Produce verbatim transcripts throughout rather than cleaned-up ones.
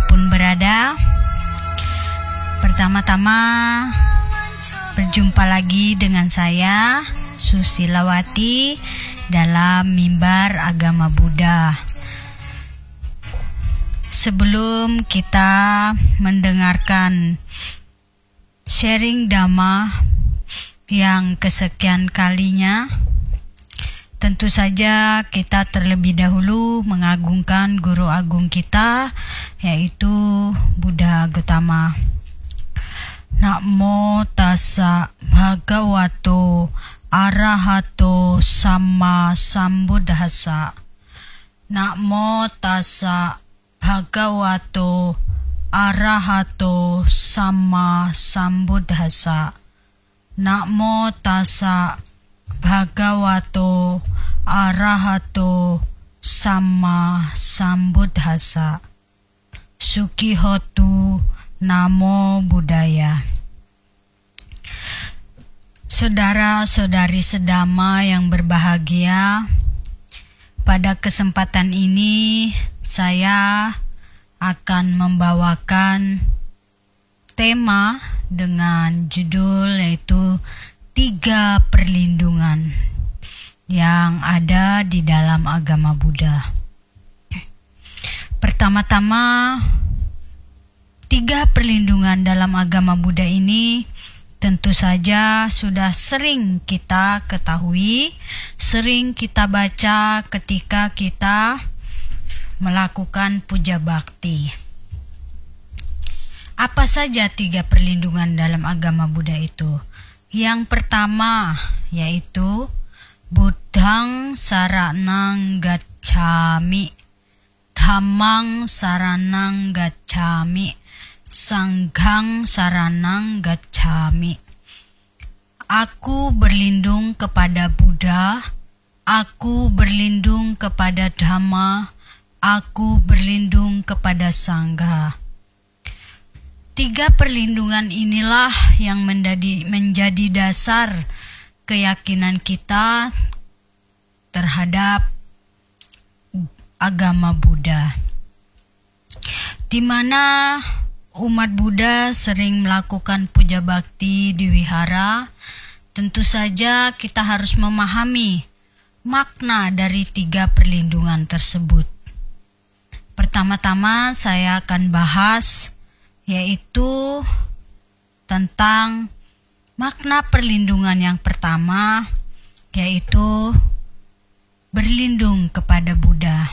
dimanapun berada. Pertama-tama berjumpa lagi dengan saya Susilawati dalam Mimbar Agama Buddha. Sebelum kita mendengarkan sharing Dhamma yang kesekian kalinya, tentu saja kita terlebih dahulu mengagungkan Guru Agung kita, yaitu Buddha Gautama. Namo tassa bhagavato arahato sama sambuddhassa. Namo tassa bhagavato arahato sama sambuddhassa. Namo tassa bhagavato arahato sama sambuddhassa. Sukihotu namo buddhaya. Saudara-saudari sedama yang berbahagia, pada kesempatan ini saya akan membawakan tema dengan judul yaitu tiga perlindungan yang ada di dalam agama Buddha. Pertama-tama, tiga perlindungan dalam agama Buddha ini tentu saja sudah sering kita ketahui, sering kita baca ketika kita melakukan puja bakti. Apa saja tiga perlindungan dalam agama Buddha itu? Yang pertama yaitu Buddhang saranang gacchami, Dhammang saranang gacchami, Sanghang saranang gacchami. Aku berlindung kepada Buddha, aku berlindung kepada Dhamma, aku berlindung kepada Sangha. Tiga perlindungan inilah yang menjadi, menjadi dasar keyakinan kita terhadap agama Buddha, di mana umat Buddha sering melakukan puja bakti di wihara. Tentu saja kita harus memahami makna dari tiga perlindungan tersebut. Pertama-tama saya akan bahas yaitu tentang makna perlindungan yang pertama, yaitu berlindung kepada Buddha.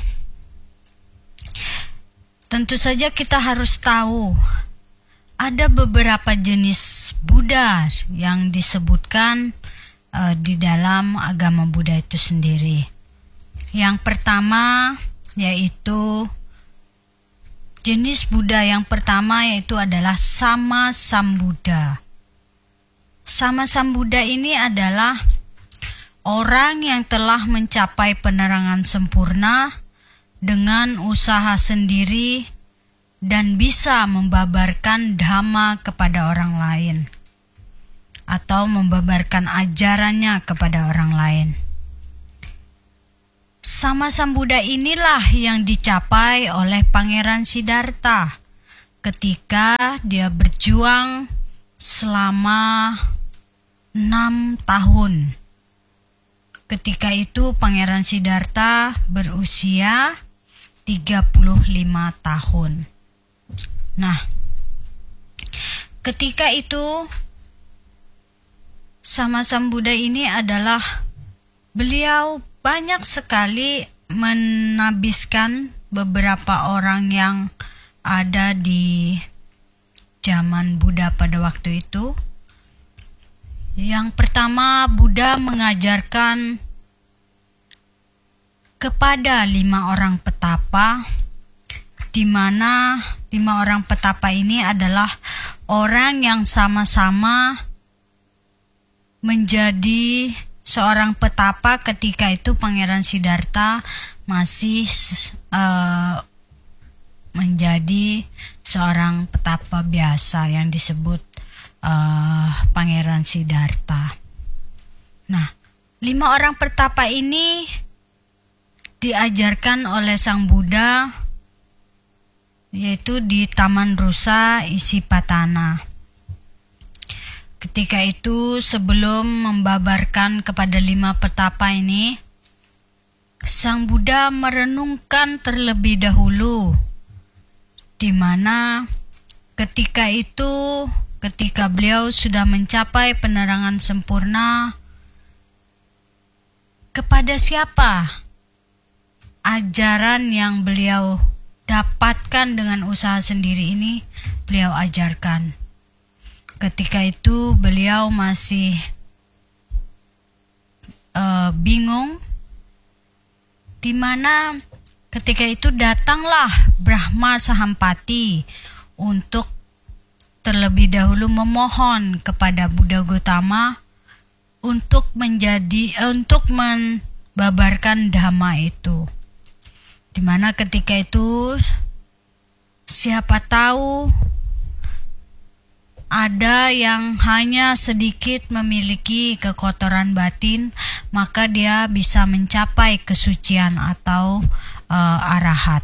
Tentu saja kita harus tahu ada beberapa jenis Buddha yang disebutkan uh, di dalam agama Buddha itu sendiri. Yang pertama yaitu jenis Buddha yang pertama yaitu adalah Sama Sambuddha. Sama Sambuddha ini adalah orang yang telah mencapai penerangan sempurna dengan usaha sendiri dan bisa membabarkan Dhamma kepada orang lain atau membabarkan ajarannya kepada orang lain. Sama Sambuddha inilah yang dicapai oleh Pangeran Siddhartha ketika dia berjuang selama enam tahun. Ketika itu Pangeran Siddhartha berusia tiga puluh lima tahun. Nah, ketika itu Sama Sambuddha ini adalah beliau banyak sekali menabiskan beberapa orang yang ada di zaman Buddha pada waktu itu. Yang pertama, Buddha mengajarkan kepada lima orang petapa, di mana lima orang petapa ini adalah orang yang sama-sama menjadi seorang petapa ketika itu Pangeran Siddhartha masih uh, menjadi seorang petapa biasa yang disebut uh, Pangeran Siddhartha. Nah, lima orang petapa ini diajarkan oleh Sang Buddha yaitu di Taman Rusa Isipatana. Ketika itu, sebelum membabarkan kepada lima petapa ini, Sang Buddha merenungkan terlebih dahulu, di mana ketika itu, ketika beliau sudah mencapai penerangan sempurna, kepada siapa ajaran yang beliau dapatkan dengan usaha sendiri ini beliau ajarkan. Ketika itu beliau masih uh, bingung, di mana ketika itu datanglah Brahma Sahampati untuk terlebih dahulu memohon kepada Buddha Gautama untuk menjadi uh, untuk membabarkan dhamma itu. Di mana ketika itu siapa tahu ada yang hanya sedikit memiliki kekotoran batin, maka dia bisa mencapai kesucian atau uh, arahat.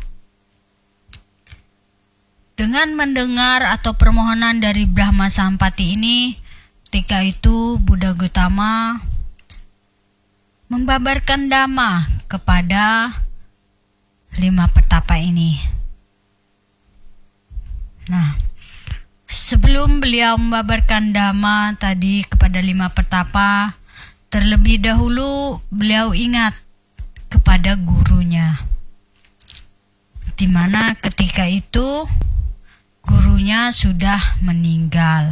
Dengan mendengar atau permohonan dari Brahma Sahampati ini, ketika itu Buddha Gautama membabarkan dhamma kepada lima petapa ini. Nah, sebelum beliau membabarkan dhamma tadi kepada lima petapa, terlebih dahulu beliau ingat kepada gurunya, di mana ketika itu gurunya sudah meninggal.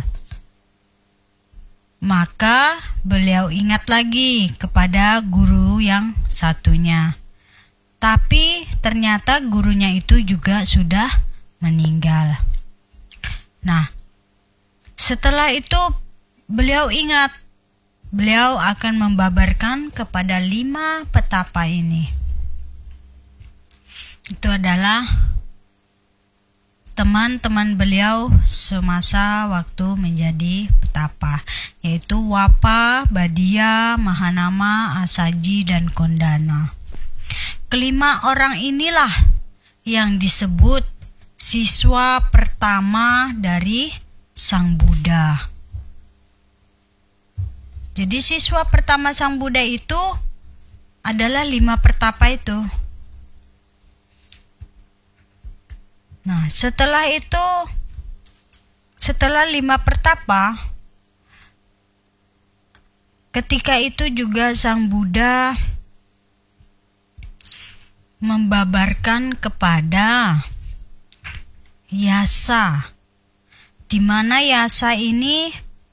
Maka beliau ingat lagi kepada guru yang satunya, tapi ternyata gurunya itu juga sudah meninggal. Nah, setelah itu beliau ingat, beliau akan membabarkan kepada lima petapa ini. Itu adalah teman-teman beliau semasa waktu menjadi petapa, yaitu Wapa, Badia, Mahanama, Asaji, dan Kondana. Kelima orang inilah yang disebut siswa pertama dari Sang Buddha. Jadi siswa pertama Sang Buddha itu adalah lima pertapa itu. Nah, setelah itu, setelah lima pertapa, ketika itu juga Sang Buddha membabarkan kepada Yasa, di mana Yasa ini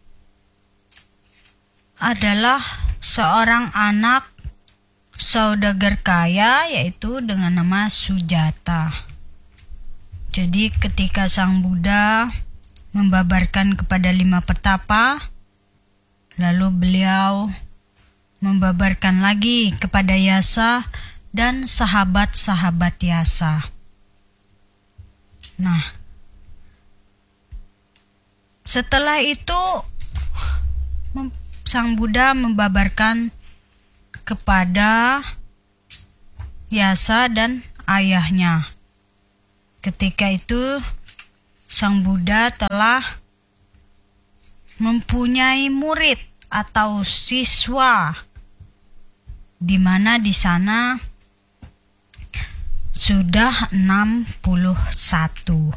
adalah seorang anak saudagar kaya, yaitu dengan nama Sujata. Jadi ketika Sang Buddha membabarkan kepada lima petapa, lalu beliau membabarkan lagi kepada Yasa dan sahabat-sahabat Yasa. Nah, setelah itu Sang Buddha membabarkan kepada Yasa dan ayahnya. Ketika itu Sang Buddha telah mempunyai murid atau siswa, di mana di sana sudah enam puluh satu.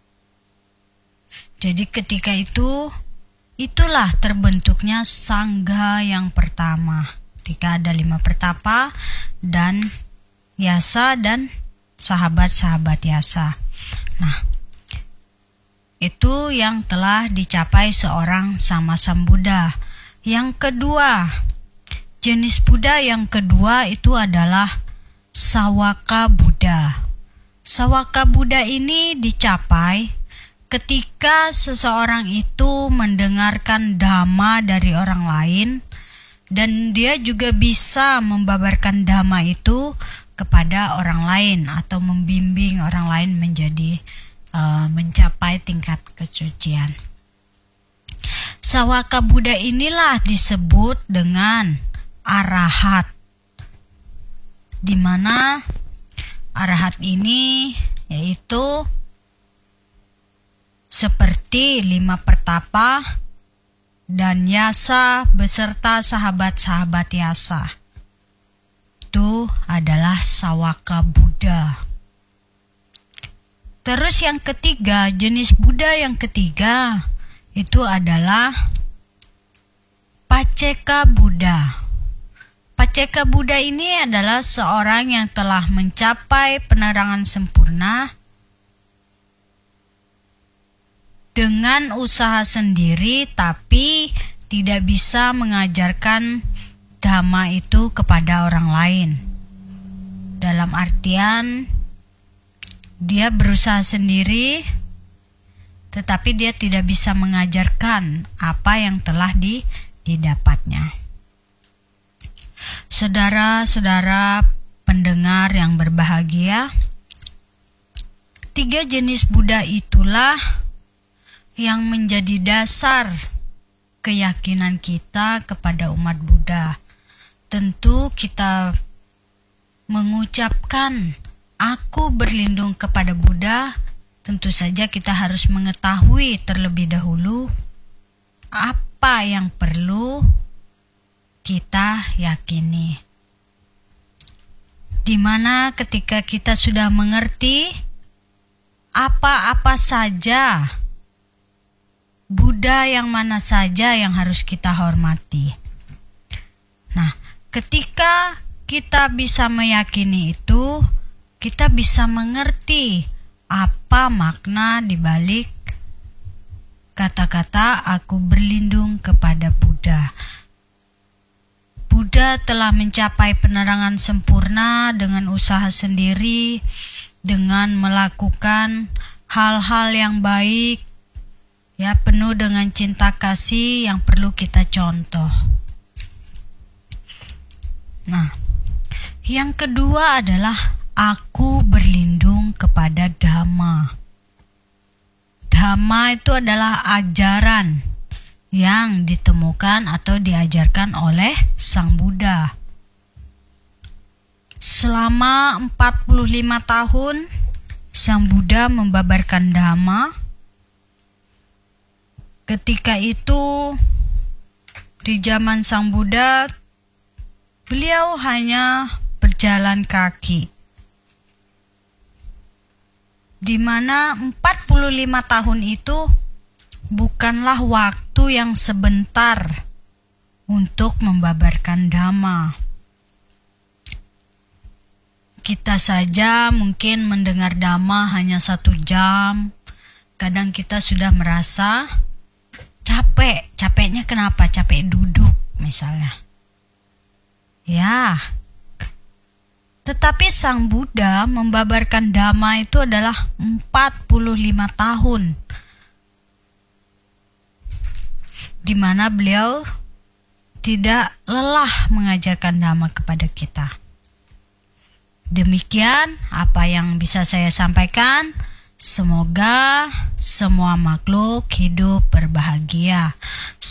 Jadi ketika itu, itulah terbentuknya sangga yang pertama. Ketika ada lima pertapa dan Yasa dan sahabat-sahabat Yasa. Nah, itu yang telah dicapai seorang sama Sang Buddha. Yang kedua, jenis Buddha yang kedua itu adalah Sawaka Buddha. Sawaka Buddha ini dicapai ketika seseorang itu mendengarkan dhamma dari orang lain dan dia juga bisa membabarkan dhamma itu kepada orang lain atau membimbing orang lain menjadi uh, mencapai tingkat kesucian. Sawaka Buddha inilah disebut dengan arahat, di mana arahat ini yaitu seperti lima pertapa dan Yasa beserta sahabat-sahabat Yasa. Itu adalah Sawaka Buddha. Terus yang ketiga, jenis Buddha yang ketiga itu adalah Pacceka Buddha. Pacceka Buddha ini adalah seorang yang telah mencapai penerangan sempurna dengan usaha sendiri, tapi tidak bisa mengajarkan dhamma itu kepada orang lain. Dalam artian dia berusaha sendiri, tetapi dia tidak bisa mengajarkan apa yang telah di, didapatnya. Saudara-saudara pendengar yang berbahagia, tiga jenis Buddha itulah yang menjadi dasar keyakinan kita kepada umat Buddha. Tentu kita mengucapkan aku berlindung kepada Buddha, tentu saja kita harus mengetahui terlebih dahulu apa yang perlu kita yakini. Dimana ketika kita sudah mengerti apa-apa saja, Buddha yang mana saja yang harus kita hormati. Nah, ketika kita bisa meyakini itu, kita bisa mengerti apa makna dibalik kata-kata aku berlindung kepada Buddha. Buddha telah mencapai penerangan sempurna dengan usaha sendiri, dengan melakukan hal-hal yang baik, ya, penuh dengan cinta kasih yang perlu kita contoh. Nah, yang kedua adalah aku berlindung kepada Dhamma. Dhamma itu adalah ajaran yang ditemukan atau diajarkan oleh Sang Buddha. Selama empat puluh lima tahun Sang Buddha membabarkan Dhamma. Ketika itu di zaman Sang Buddha beliau hanya berjalan kaki, di mana empat puluh lima tahun itu bukanlah waktu yang sebentar untuk membabarkan Dhamma. Kita saja mungkin mendengar Dhamma hanya satu jam, kadang kita sudah merasa capek. Capeknya kenapa? Capek duduk misalnya. Ya, tetapi Sang Buddha membabarkan Dhamma itu adalah empat puluh lima tahun, di mana beliau tidak lelah mengajarkan Dhamma kepada kita. Demikian apa yang bisa saya sampaikan. Semoga semua makhluk hidup berbahagia.